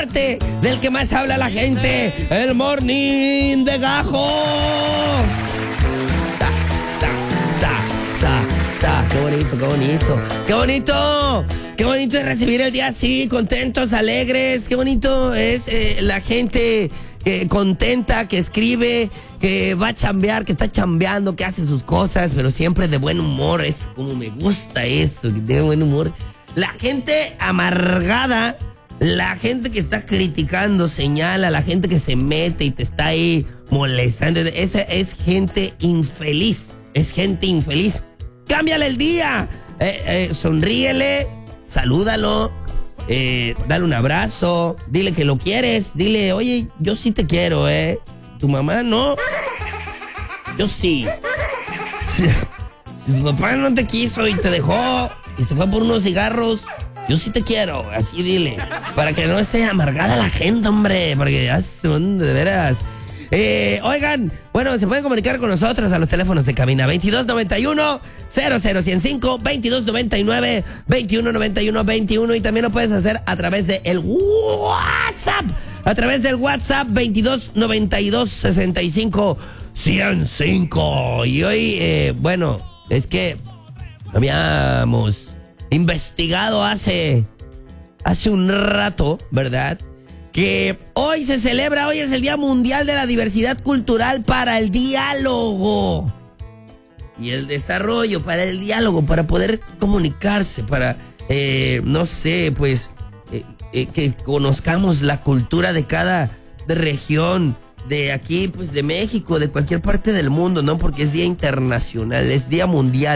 parte del que más habla la gente, el Morning de Gajo. Qué bonito, qué bonito. Qué bonito. Qué bonito es recibir el día así, contentos, alegres. Qué bonito es la gente contenta, que escribe, que va a chambear, que está chambeando, que hace sus cosas, pero siempre de buen humor. Es como me gusta eso, que tiene buen humor. La gente amargada, la gente que está criticando, señala, la gente que se mete y te está ahí molestando. Esa es gente infeliz. Es gente infeliz. Cámbiale el día. Sonríele, salúdalo, dale un abrazo, dile que lo quieres, dile, oye, yo sí te quiero, tu mamá no, yo sí. Si tu papá no te quiso y te dejó y se fue por unos cigarros, yo sí te quiero, así dile, para que no esté amargada la gente, hombre, porque ya son de veras. Oigan, bueno, se pueden comunicar con nosotros a los teléfonos de cabina 2291-001005, 2299-2191-21, y también lo puedes hacer a través de el WhatsApp, a través del WhatsApp 2292-65-105. Y hoy, bueno, es que habíamos investigado hace un rato, ¿verdad?, que hoy se celebra, hoy es el Día Mundial de la Diversidad Cultural para el diálogo y el desarrollo, para el diálogo, para poder comunicarse, para, no sé, pues, que conozcamos la cultura de cada región, de aquí, pues, de México, de cualquier parte del mundo, ¿no? Porque es Día Internacional, es Día Mundial.